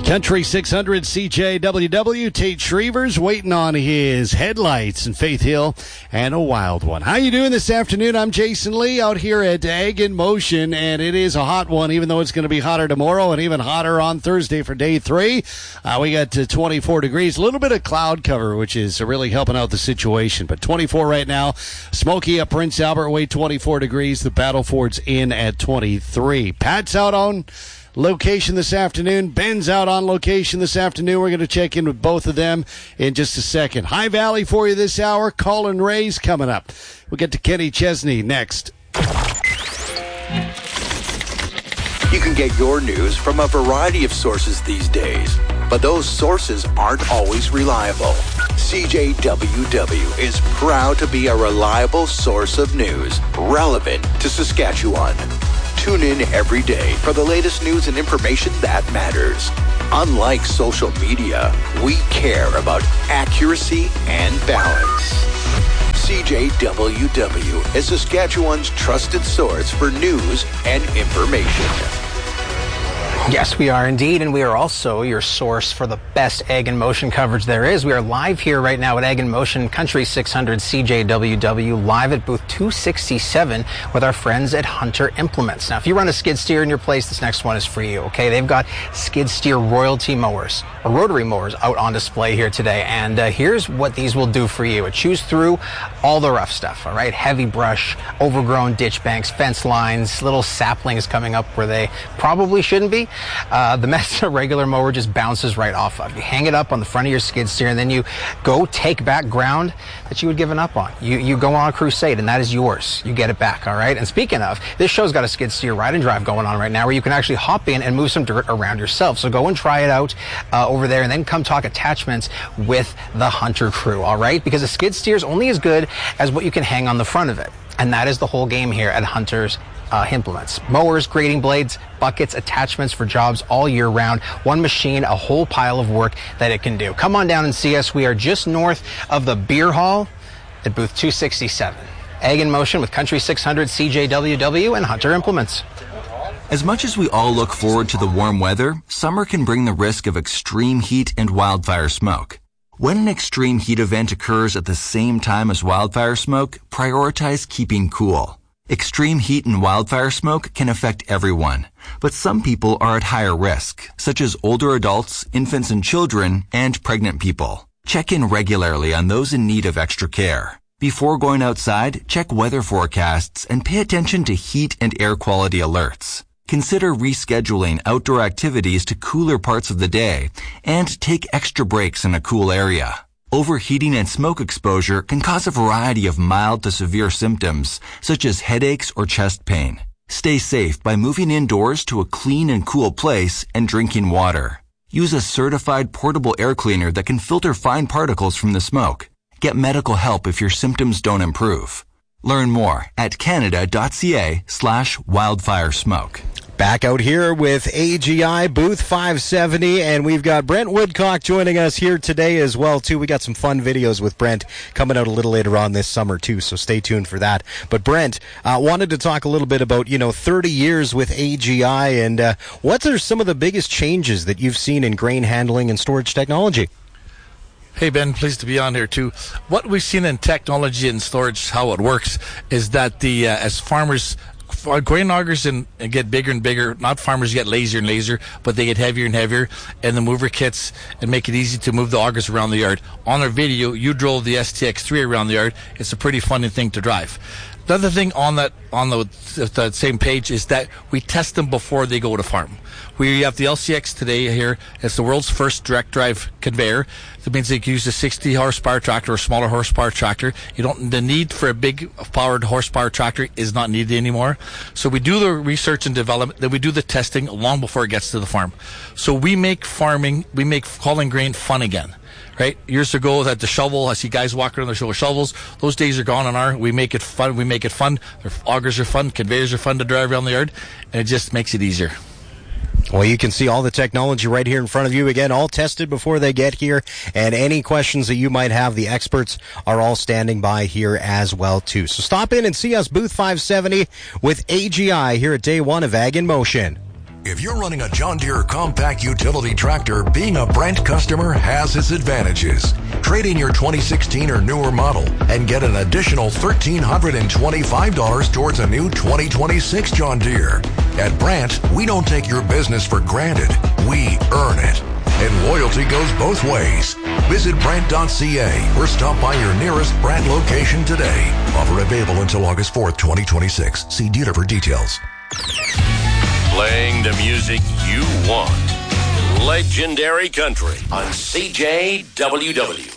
Country 600 CJWW, Tate Shrevers waiting on his headlights in Faith Hill and a wild one. How you doing this afternoon? I'm Jason Lee out here at Ag in Motion, and it is a hot one, even though it's going to be hotter tomorrow and even hotter on Thursday for day 3. We got 24 degrees, a little bit of cloud cover, which is really helping out the situation, but 24 right now. Smoky up Prince Albert Way, 24 degrees. The Battleford's in at 23. Pat's out on location this afternoon. Ben's out on location this afternoon. We're going to check in with both of them in just a second. High Valley for you this hour. Colin Ray's coming up. We'll get to Kenny Chesney next. You can get your news from a variety of sources these days, but those sources aren't always reliable. CJWW is proud to be a reliable source of news relevant to Saskatchewan. Tune in every day for the latest news and information that matters. Unlike social media, we care about accuracy and balance. CJWW is Saskatchewan's trusted source for news and information. Yes, we are indeed, and we are also your source for the best Ag in Motion coverage there is. We are live here right now at Ag in Motion, Country 600 CJWW, live at booth 267 with our friends at Hunter Implements. Now, if you run a skid steer in your place, this next one is for you, okay? They've got skid steer royalty mowers, or rotary mowers, out on display here today, and here's what these will do for you. It chews through all the rough stuff, all right? Heavy brush, overgrown ditch banks, fence lines, little saplings coming up where they probably shouldn't be. The mess a regular mower just bounces right off of. You hang it up on the front of your skid steer, and then you go take back ground that you had given up on. You go on a crusade, and that is yours. You get it back, all right? And speaking of, this show's got a skid steer ride and drive going on right now where you can actually hop in and move some dirt around yourself. So go and try it out over there, and then come talk attachments with the Hunter crew, all right? Because a skid steer is only as good as what you can hang on the front of it. And that is the whole game here at Hunter's Implements. Mowers, grading blades, buckets, attachments for jobs all year round. One machine, a whole pile of work that it can do. Come on down and see us. We are just north of the beer hall at booth 267. Ag in Motion with Country 600 CJWW and Hunter Implements. As much as we all look forward to the warm weather, summer can bring the risk of extreme heat and wildfire smoke. When an extreme heat event occurs at the same time as wildfire smoke, prioritize keeping cool. Extreme heat and wildfire smoke can affect everyone, but some people are at higher risk, such as older adults, infants and children, and pregnant people. Check in regularly on those in need of extra care. Before going outside, check weather forecasts and pay attention to heat and air quality alerts. Consider rescheduling outdoor activities to cooler parts of the day and take extra breaks in a cool area. Overheating and smoke exposure can cause a variety of mild to severe symptoms, such as headaches or chest pain. Stay safe by moving indoors to a clean and cool place and drinking water. Use a certified portable air cleaner that can filter fine particles from the smoke. Get medical help if your symptoms don't improve. Learn more at canada.ca/wildfiresmoke. Back out here with AGI booth 570, and we've got Brent Woodcock joining us here today as well too. We got some fun videos with Brent coming out a little later on this summer too, so stay tuned for that. But Brent, wanted to talk a little bit about 30 years with AGI, and what are some of the biggest changes that you've seen in grain handling and storage technology? Hey, Ben, pleased to be on here, too. What we've seen in technology and storage, how it works, is that as farmers, grain augers get bigger and bigger, not farmers get lazier and lazier, but they get heavier and heavier, and the mover kits and make it easy to move the augers around the yard. On our video, you drove the STX3 around the yard. It's a pretty fun thing to drive. The other thing on the same page is that we test them before they go to farm. We have the LCX today here. It's the world's first direct drive conveyor. That means they can use a 60 horsepower tractor or smaller horsepower tractor. The need for a big powered horsepower tractor is not needed anymore. So we do the research and development, then we do the testing long before it gets to the farm. So we make hauling grain fun again. Right? Years ago, that the shovel, I see guys walking around the show with shovels. Those days are gone we make it fun. Their augers are fun. Conveyors are fun to drive around the yard. And it just makes it easier. Well, you can see all the technology right here in front of you. Again, all tested before they get here. And any questions that you might have, the experts are all standing by here as well, too. So stop in and see us, booth 570 with AGI here at day one of Ag in Motion. If you're running a John Deere compact utility tractor, being a Brent customer has its advantages. Trade in your 2016 or newer model and get an additional $1,325 towards a new 2026 John Deere. At Brent, we don't take your business for granted. We earn it. And loyalty goes both ways. Visit Brent.ca or stop by your nearest Brent location today. Offer available until August 4th, 2026. See dealer for details. Playing the music you want. Legendary Country on CJWW.